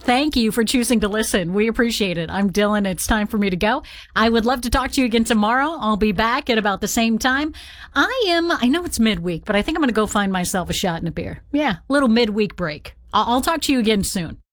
Thank you for choosing to listen. We appreciate it. I'm Dylan. It's time for me to go. I would love to talk to you again tomorrow. I'll be back at about the same time. I know it's midweek, but I think I'm going to go find myself a shot and a beer. Yeah, little midweek break. I'll talk to you again soon.